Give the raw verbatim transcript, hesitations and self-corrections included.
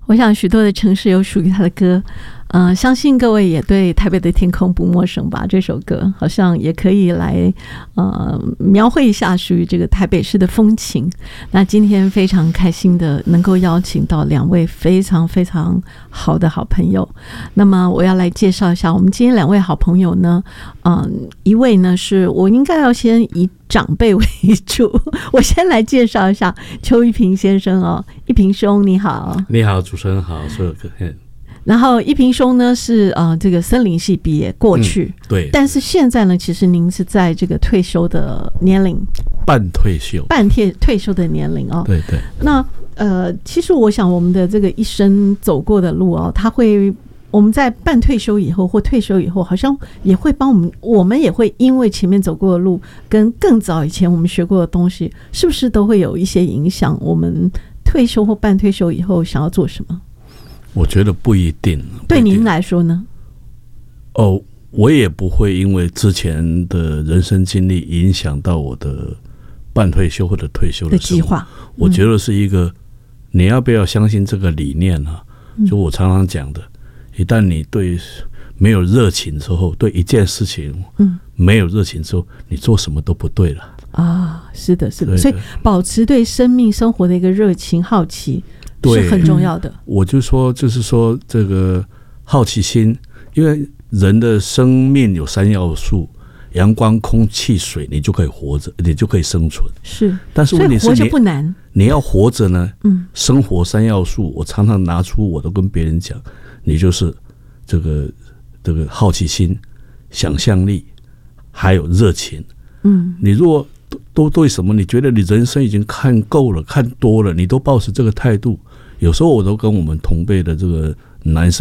我想许多的城市有属于他的歌，呃，相信各位也对台北的天空不陌生吧？这首歌好像也可以来呃描绘一下属于这个台北市的风情。那今天非常开心的能够邀请到两位非常非常好的好朋友。那么我要来介绍一下我们今天两位好朋友呢，嗯、呃，一位呢是我应该要先以长辈为主，我先来介绍一下邱一平先生哦，一平兄你好。 你好，主持人好，所有各位。 然后一平兄呢是呃这个森林系毕业过去、 嗯，对， 但是现在呢，其实您是在这个退休的年龄， 半退休， 半退退休的年龄哦。 对对。 那呃，其实我想我们的这个一生走过的路哦，他会。我们在半退休以后或退休以后，好像也会帮我们，我们也会因为前面走过的路跟更早以前我们学过的东西，是不是都会有一些影响？我们退休或半退休以后想要做什么？ 我觉得不一定。 对您来说呢？ 哦，我也不会因为之前的人生经历影响到我的半退休或者退休的计划。我觉得是一个，你要不要相信这个理念啊？就我常常讲的。一旦你对没有热情之后，对一件事情没有热情之后，你做什么都不对了啊！是的，是的，所以保持对生命生活的一个热情、好奇是很重要的。 我就说，就是说这个好奇心，因为人的生命有三要素：阳光、空气、水，你就可以活着，你就可以生存。 是， 但是问题是活着不难， 你要活着呢， 嗯， 生活三要素，我常常拿出，我都跟别人讲。你就是这个这个好奇心、想象力，还有热情。嗯，你如果都对什么，你觉得你人生已经看够了、看多了，你都抱持这个态度，有时候我都跟我们同辈的这个男生